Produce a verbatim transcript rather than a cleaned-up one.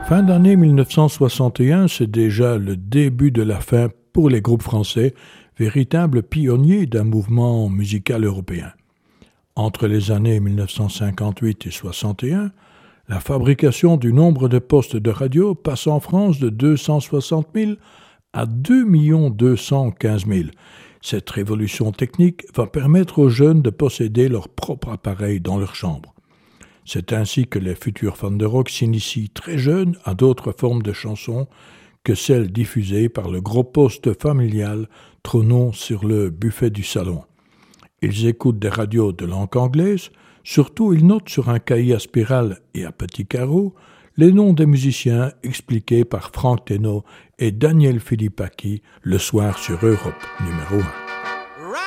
Fin d'année mille neuf cent soixante et un, c'est déjà le début de la fin pour les groupes français, véritables pionniers d'un mouvement musical européen. Entre les années mille neuf cent cinquante-huit et soixante et un, la fabrication du nombre de postes de radio passe en France de deux cent soixante mille à deux millions deux cent quinze mille. Cette révolution technique va permettre aux jeunes de posséder leur propre appareil dans leur chambre. C'est ainsi que les futurs fans de rock s'initient très jeunes à d'autres formes de chansons que celles diffusées par le gros poste familial trônant sur le buffet du salon. Ils écoutent des radios de langue anglaise, surtout ils notent sur un cahier à spirale et à petits carreaux les noms des musiciens expliqués par Franck Thénault et Daniel Philippaki le soir sur Europe numéro un.